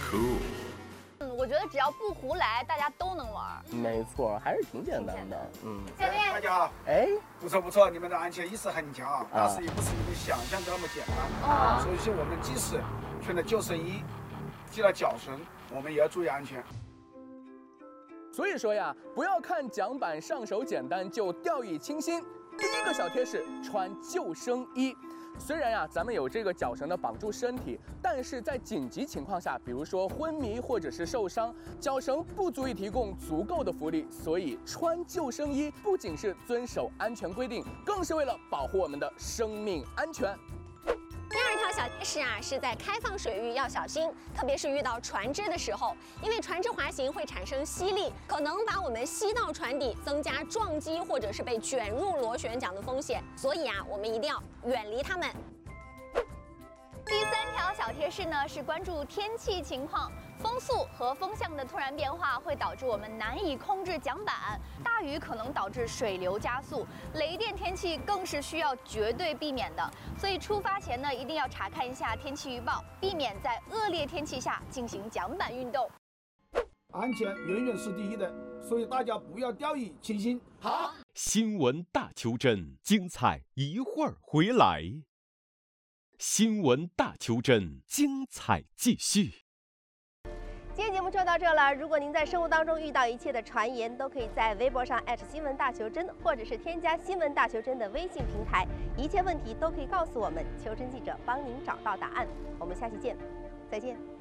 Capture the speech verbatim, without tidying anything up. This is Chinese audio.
Cool。 嗯，我觉得只要不胡来，大家都能玩。 没错，还是挺简单的。嗯。 教练， 大家好， 哎， 不错不错，你们的安全意识很强啊，但是也不是你们想象的那么简单。 哦。 所以说，我们即使穿了救生衣，系了脚绳，我们也要注意安全。 所以说呀，不要看桨板上手简单就掉以轻心。第一个小贴士，穿救生衣。虽然呀，咱们有这个脚绳的绑住身体，但是在紧急情况下，比如说昏迷或者是受伤，脚绳不足以提供足够的浮力，所以穿救生衣不仅是遵守安全规定，更是为了保护我们的生命安全。 第二条小贴士啊，是在开放水域要小心，特别是遇到船只的时候，因为船只滑行会产生吸力，可能把我们吸到船底，增加撞击或者是被卷入螺旋桨的风险。所以啊，我们一定要远离它们。 第三条小贴士呢是关注天气情况，风速和风向的突然变化会导致我们难以控制桨板，大雨可能导致水流加速，雷电天气更是需要绝对避免的。所以出发前呢，一定要查看一下天气预报，避免在恶劣天气下进行桨板运动。 安全远远是第一的，所以大家不要掉以轻心。 好， 新闻大求真，精彩一会儿回来。新闻大求真，精彩继续。 今天节目就到这了。如果您在生活当中遇到一切的传言，都可以在微博上新闻大求真，或者是添加新闻大求真的微信平台，一切问题都可以告诉我们，求真记者帮您找到答案。我们下期见，再见。